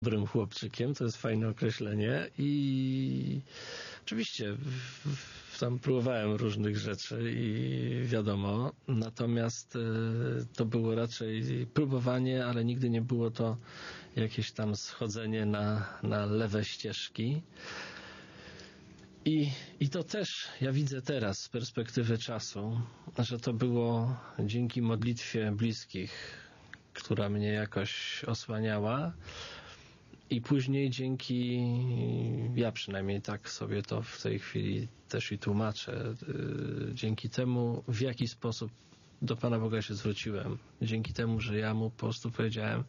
dobrym chłopczykiem, to jest fajne określenie i oczywiście tam próbowałem różnych rzeczy i wiadomo, natomiast to było raczej próbowanie, ale nigdy nie było to jakieś tam schodzenie na lewe ścieżki. I to też ja widzę teraz z perspektywy czasu, że to było dzięki modlitwie bliskich, która mnie jakoś osłaniała. I później ja przynajmniej tak sobie to w tej chwili też i tłumaczę, dzięki temu, w jaki sposób do Pana Boga się zwróciłem. Dzięki temu, że ja Mu po prostu powiedziałem,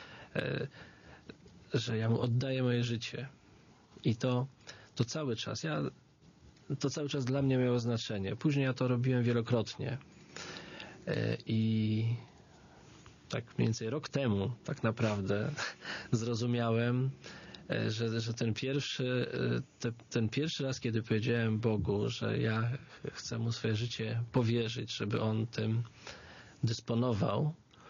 że ja Mu oddaję moje życie. I to cały czas. To cały czas dla mnie miało znaczenie. Później ja to robiłem wielokrotnie. I tak mniej więcej rok temu tak naprawdę zrozumiałem, że ten pierwszy raz, kiedy powiedziałem Bogu, że ja chcę Mu swoje życie powierzyć, żeby On tym dysponował,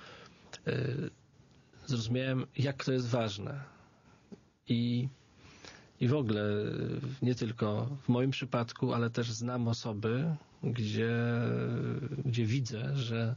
zrozumiałem, jak to jest ważne. I w ogóle nie tylko w moim przypadku, ale też znam osoby, gdzie widzę, że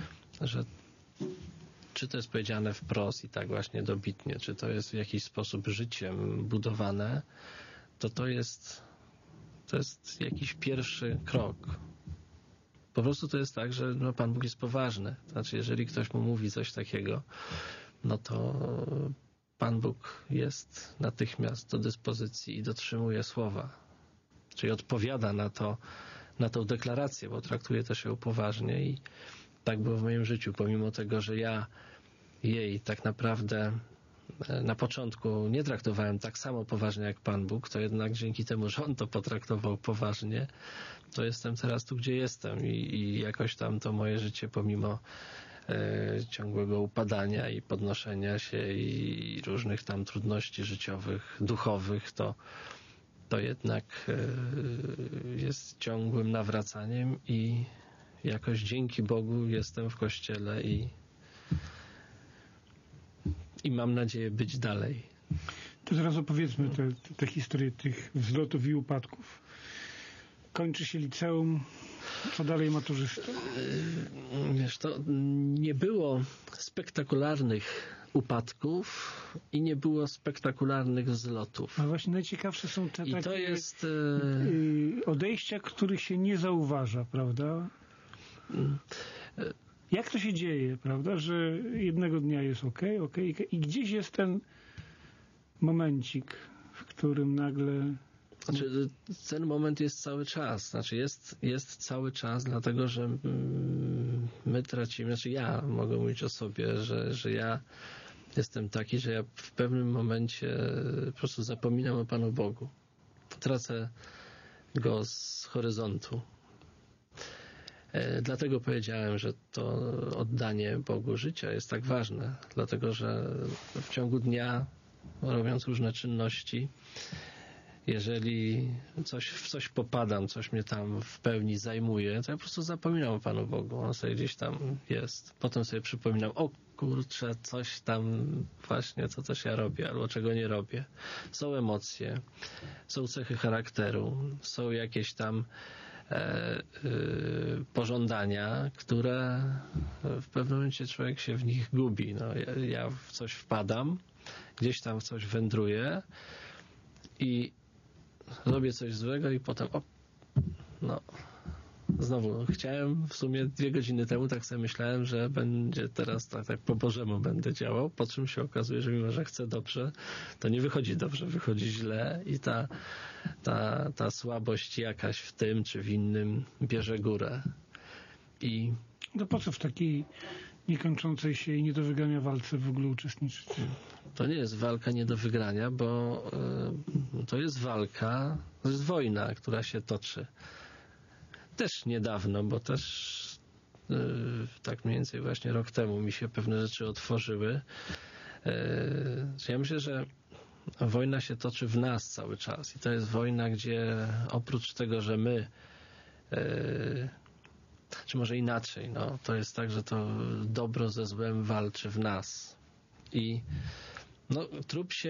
czy to jest powiedziane wprost i tak właśnie dobitnie, czy to jest w jakiś sposób życiem budowane, to jest jakiś pierwszy krok. Po prostu to jest tak, że Pan Bóg jest poważny. Znaczy, jeżeli ktoś mu mówi coś takiego, no to Pan Bóg jest natychmiast do dyspozycji i dotrzymuje słowa. Czyli odpowiada na tą deklarację, bo traktuje też ją poważnie i tak było w moim życiu, pomimo tego, że ja jej tak naprawdę na początku nie traktowałem tak samo poważnie jak Pan Bóg, to jednak dzięki temu, że On to potraktował poważnie, to jestem teraz tu, gdzie jestem i jakoś tam to moje życie pomimo ciągłego upadania i podnoszenia się i różnych tam trudności życiowych, duchowych, to jednak jest ciągłym nawracaniem i jakoś dzięki Bogu jestem w Kościele i mam nadzieję być dalej. To zaraz opowiedzmy tę historię tych wzlotów i upadków. Kończy się liceum, co dalej maturzysta? Wiesz, to nie było spektakularnych upadków i nie było spektakularnych wzlotów. A właśnie najciekawsze są te I takie to jest odejścia, których się nie zauważa, prawda? Jak to się dzieje, prawda, że jednego dnia jest okej, i gdzieś jest ten momencik, w którym nagle... Znaczy, ten moment jest cały czas. Znaczy, jest cały czas, dlatego, że my tracimy, znaczy ja mogę mówić o sobie, że ja jestem taki, że ja w pewnym momencie po prostu zapominam o Panu Bogu. Tracę Go z horyzontu. Dlatego powiedziałem, że to oddanie Bogu życia jest tak ważne, dlatego że w ciągu dnia, robiąc różne czynności, jeżeli w coś popadam, coś mnie tam w pełni zajmuje, to ja po prostu zapominam o Panu Bogu. On sobie gdzieś tam jest. Potem sobie przypominam, o kurczę, coś tam właśnie, co też ja robię, albo czego nie robię. Są emocje, są cechy charakteru, są jakieś tam pożądania, które w pewnym momencie człowiek się w nich gubi. No, ja w coś wpadam, gdzieś tam w coś wędruję i robię coś złego i potem znowu chciałem w sumie 2 godziny temu, tak sobie myślałem, że będzie teraz tak po Bożemu będę działał, po czym się okazuje, że mimo, że chcę dobrze, to nie wychodzi dobrze, wychodzi źle i ta słabość jakaś w tym czy w innym bierze górę. I no po co w takiej niekończącej się i nie do wygrania walce w ogóle uczestniczyć? To nie jest walka nie do wygrania, bo to jest walka, to jest wojna, która się toczy. Też niedawno, bo też tak mniej więcej właśnie rok temu mi się pewne rzeczy otworzyły. Ja myślę, że wojna się toczy w nas cały czas i to jest wojna, gdzie oprócz tego, że my czy może inaczej, to jest tak, że to dobro ze złem walczy w nas i No, trup się